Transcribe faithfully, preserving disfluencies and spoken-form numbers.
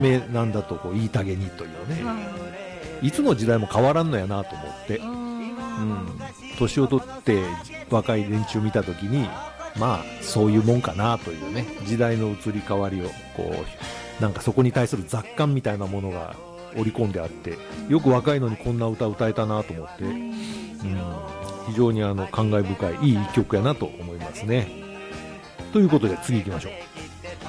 目なんだとこう言いたげにというね、いつの時代も変わらんのやなと思って、うん、年を取って若い連中見た時にまあそういうもんかなというね、時代の移り変わりをこうなんかそこに対する雑感みたいなものが織り込んであって、よく若いのにこんな歌歌えたなと思って、うん、非常にあの感慨深いいい一曲やなと思いますね。ということで次行きましょう。